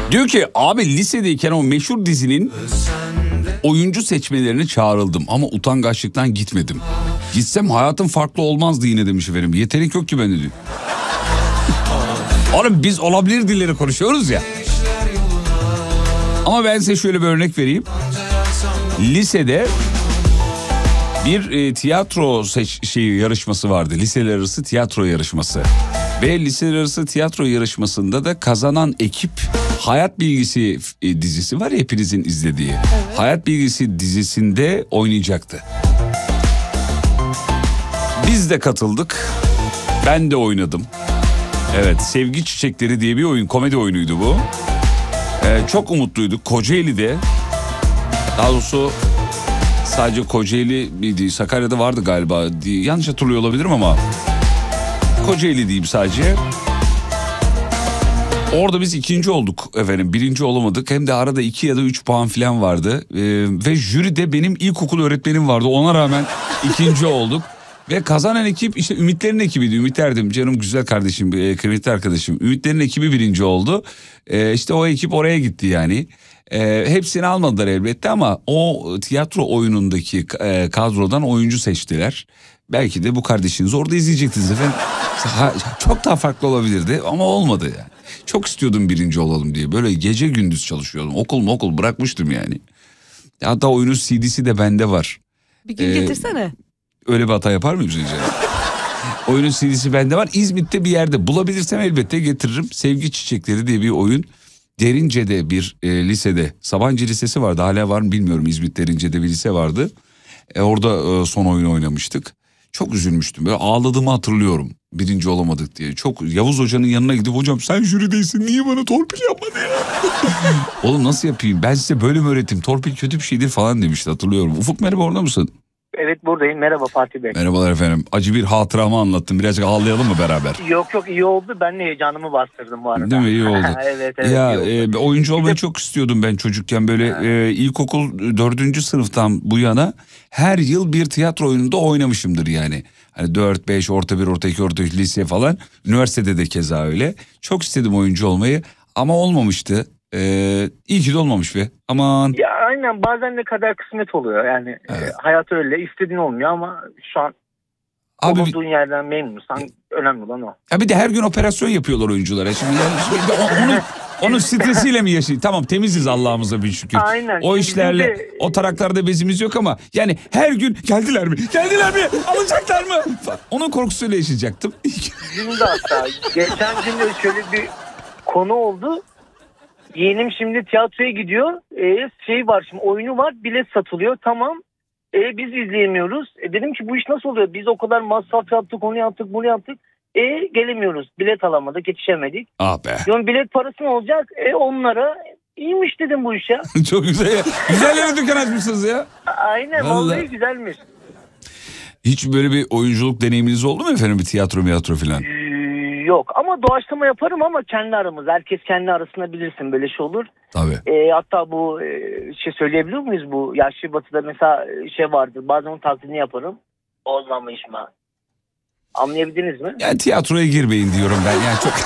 Diyor ki abi lisedeyken o meşhur dizinin oyuncu seçmelerine çağrıldım ama utangaçlıktan gitmedim. Gitsem hayatım farklı olmazdı yine demiş efendim. Yetenek yok ki bende diyor. Oğlum biz olabilir dilleri konuşuyoruz ya. Ama ben size şöyle bir örnek vereyim. Lisede bir tiyatro yarışması vardı. Liseler arası tiyatro yarışması. Ve liseler arası tiyatro yarışmasında da kazanan ekip Hayat Bilgisi dizisi var ya hepinizin izlediği. Evet. Hayat Bilgisi dizisinde oynayacaktı. Biz de katıldık. Ben de oynadım. Evet, Sevgi Çiçekleri diye bir oyun, komedi oyunuydu bu. Çok umutluyduk. Kocaeli'de, daha doğrusu sadece Kocaeli miydi? Sakarya'da vardı galiba. Yanlış hatırlıyor olabilirim ama Kocaeli diyeyim sadece. Orada biz ikinci olduk efendim. Birinci olamadık. Hem de arada 2 ya da 3 puan falan vardı. Ve jüride benim ilkokul öğretmenim vardı. Ona rağmen ikinci olduk. Ve kazanan ekip işte Ümitler'in ekibiydi. Ümit Erdem canım güzel kardeşim, kıymetli arkadaşım. Ümitler'in ekibi birinci oldu. İşte o ekip oraya gitti yani. Hepsini almadılar elbette ama o tiyatro oyunundaki kadrodan oyuncu seçtiler. Belki de bu kardeşiniz orada izleyecektiniz efendim. Çok daha farklı olabilirdi ama olmadı yani. Çok istiyordum birinci olalım diye. Böyle gece gündüz çalışıyordum. Okul bırakmıştım yani. Hatta oyunun CD'si de bende var. Bir gün getirsene. Öyle bir hata yapar mıyım sizce? Oyunun CD'si bende var. İzmit'te bir yerde bulabilirsem elbette getiririm. Sevgi Çiçekleri diye bir oyun. Derince'de bir lisede. Sabancı Lisesi vardı. Hala var mı bilmiyorum. İzmit Derince'de bir lise vardı. Orada son oyunu oynamıştık. Çok üzülmüştüm. Böyle ağladığımı hatırlıyorum. Birinci olamadık diye. Çok Yavuz Hoca'nın yanına gidip hocam sen jürideysin niye bana torpil yapmadın ya? Oğlum nasıl yapayım? Ben size böyle mi öğreteyim? Torpil kötü bir şeydir falan demişti hatırlıyorum. Ufuk merhaba orada mısın? Evet buradayım. Merhaba Fatih Bey. Merhabalar efendim. Acı bir hatıramı anlattım. Birazcık ağlayalım mı beraber? Yok iyi oldu. Ben de heyecanımı bastırdım bu arada. Değil mi? İyi oldu. evet. Ya oyuncu olmayı çok istiyordum ben çocukken. Böyle ilkokul 4. sınıftan bu yana her yıl bir tiyatro oyununda oynamışımdır yani. Hani 4, 5, orta 1, orta 2, orta 3, lise falan. Üniversitede de keza öyle. Çok istedim oyuncu olmayı ama olmamıştı. İyi ki de olmamış be. Aman. Ya aynen bazen ne kadar kısmet oluyor yani. Evet. Hayat öyle istediğin olmuyor ama şu an bulunduğun yerden memnunsan önemli olan o. Ya bir de her gün operasyon yapıyorlar oyunculara. Şimdi onun stresiyle mi yaşayın? Tamam temiziz Allah'ımıza bin şükür. Aynen. O işlerle o taraklarda bezimiz yok ama yani her gün geldiler mi? Geldiler mi? Alacaklar mı? Onun korkusuyla yaşayacaktım. Şimdi hatta geçen gün de şöyle bir konu oldu. Yeğenim şimdi tiyatroya gidiyor. Var şimdi oyunu var bilet satılıyor tamam. Biz izleyemiyoruz. Dedim ki bu iş nasıl oluyor? Biz o kadar masraf yaptık onu yaptık bunu yaptık. Gelemiyoruz. Bilet alamadık yetişemedik. Ah be. Diyorum bilet parası ne olacak? Onlara iyiymiş dedim bu iş ya. Çok güzel ya. Güzel yere dükkan açmışsınız ya. Aynen vallahi güzelmiş. Hiç böyle bir oyunculuk deneyiminiz oldu mu efendim? Bir tiyatro falan? Yok ama doğaçlama yaparım ama kendi aramız. Herkes kendi arasında bilirsin böyle şey olur. Tabii. Hatta bu söyleyebiliyor muyuz bu Yaşlı Batı'da mesela vardır. Bazen onun taklidini yaparım. Olmamışma. Anlayabildiniz mi? Yani tiyatroya girmeyin diyorum ben. Yani çok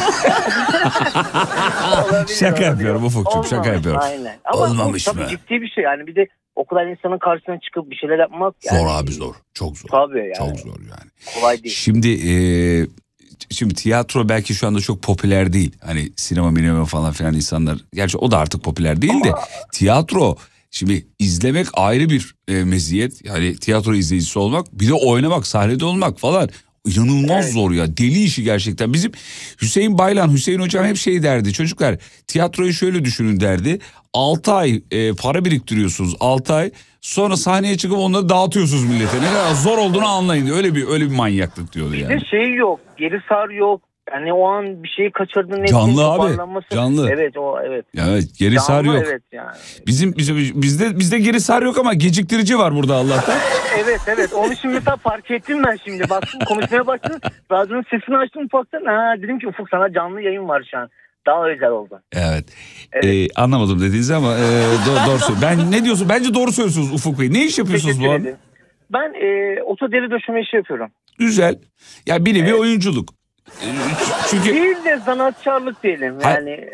şaka yapıyorum Ufuk'cum şaka yapıyorum. Aynen. Ama olmamış tabii mı? ciddi bir şey yani bir de o kadar insanın karşısına çıkıp bir şeyler yapmak. Zor yani, abi zor. Çok zor. Tabii yani. Çok zor yani. Kolay değil. Şimdi tiyatro belki şu anda çok popüler değil. Hani sinema falan filan insanlar. Gerçi o da artık popüler değil de tiyatro. Şimdi izlemek ayrı bir meziyet. Yani tiyatro izleyicisi olmak bir de oynamak sahnede olmak falan. İnanılmaz zor ya. Deli işi gerçekten. Bizim Hüseyin hocam hep şey derdi. Çocuklar tiyatroyu şöyle düşünün derdi. 6 ay para biriktiriyorsunuz 6 ay. Sonra sahneye çıkıp onları dağıtıyorsunuz millete. Ne kadar zor olduğunu anlayın diyor. Öyle bir manyaklık diyordu yani. Bir de yok. Geri sar yok. Yani o an bir şeyi kaçırdın. Canlı abi. Canlı. Evet Evet geri canlı, sar yok. Evet yani. Bizde geri sar yok ama geciktirici var burada Allah'tan. evet. Onu şimdi mesela fark ettim ben şimdi. Baktım konuşmaya başladım. Radyonun sesini açtım ufaktan. Dedim ki Ufuk sana canlı yayın var şu an. Daha özel oldu. Evet. Anlamadım dediğinizi ama doğru söylüyorsunuz. Ben ne diyorsun? Bence doğru söylüyorsunuz Ufuk Bey. Ne iş yapıyorsunuz bu an? Ben otoderi döşeme işi yapıyorum. Güzel. Ya bir nevi oyunculuk. Çünkü değil de sanatçılık diyelim. Yani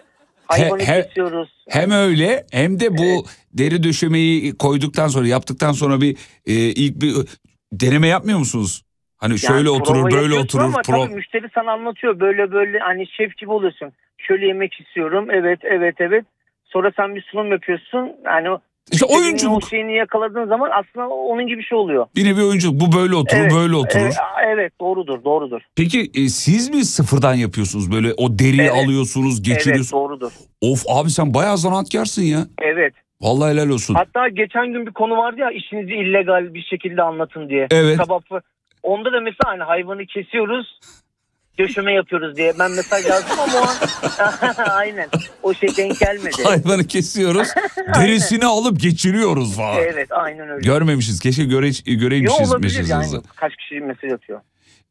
Hayvanı kesiyoruz. Hem öyle hem de bu deri döşemeyi koyduktan sonra, yaptıktan sonra bir ilk bir deneme yapmıyor musunuz? Hani şöyle oturur, böyle oturur. Ama tabii müşteri sana anlatıyor. Böyle hani şef gibi oluyorsun. Şöyle yemek istiyorum. Evet. Sonra sen bir sunum yapıyorsun. Yani İşte oyunculuk. O şeyini yakaladığın zaman aslında onun gibi bir şey oluyor. Bir nevi oyunculuk. Bu böyle oturur, böyle oturur. Evet, doğrudur. Peki siz mi sıfırdan yapıyorsunuz böyle? O deriyi alıyorsunuz, geçiriyorsunuz. Evet, doğrudur. Of abi, sen bayağı zanaatkarsın ya. Evet. Vallahi helal olsun. Hatta geçen gün bir konu vardı ya, işinizi illegal bir şekilde anlatın diye. Evet. Onda da mesela hani hayvanı kesiyoruz, döşeme yapıyoruz diye. Ben mesaj yazdım ama o an aynen o şey denk gelmedi. Hayvanı kesiyoruz, derisini alıp geçiriyoruz falan. Evet, aynen öyle. Görmemişiz. Keşke göreymişiz olabilir mesajınızı. yani. Kaç kişi mesaj atıyor.